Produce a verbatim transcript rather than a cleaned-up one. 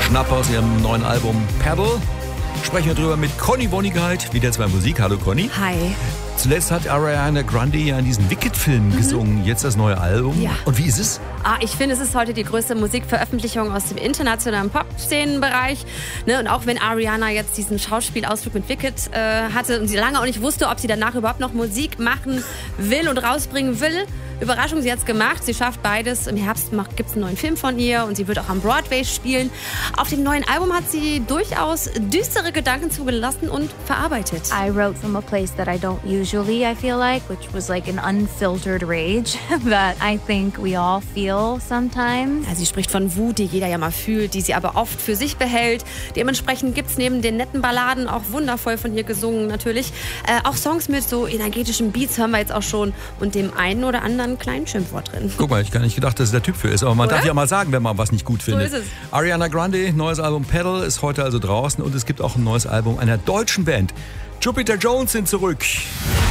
Schnapper aus ihrem neuen Album Pebble. Sprechen wir drüber mit Conny Wonigkeit, wieder zwei Musik. Hallo Conny. Hi. Zuletzt hat Ariana Grande ja in diesen Wicked-Film mhm. gesungen, jetzt das neue Album. Ja. Und wie ist es? Ah, ich finde, es ist heute die größte Musikveröffentlichung aus dem internationalen Pop-Szenenbereich. Ne, und auch wenn Ariana jetzt diesen Schauspielausflug mit Wicked äh, hatte und sie lange auch nicht wusste, ob sie danach überhaupt noch Musik machen will und rausbringen will. Überraschung, sie hat es gemacht. Sie schafft beides. Im Herbst gibt es einen neuen Film von ihr und sie wird auch am Broadway spielen. Auf dem neuen Album hat sie durchaus düstere Gedanken zugelassen und verarbeitet. I wrote from a place that I don't usually, I feel like, which was like an unfiltered rage that I think we all feel sometimes. Ja, sie spricht von Wut, die jeder ja mal fühlt, die sie aber oft für sich behält. Dementsprechend gibt es neben den netten Balladen auch wundervoll von ihr gesungen natürlich. Äh, auch Songs mit so energetischen Beats hören wir jetzt auch schon und dem einen oder anderen kleinen Schimpfwort drin. Guck mal, ich gar nicht gedacht, dass es der Typ für ist. Aber man Oder? darf ja mal sagen, wenn man was nicht gut findet. So ist es. Ariana Grande, neues Album Pedal ist heute also draußen und es gibt auch ein neues Album einer deutschen Band. Jupiter Jones sind zurück.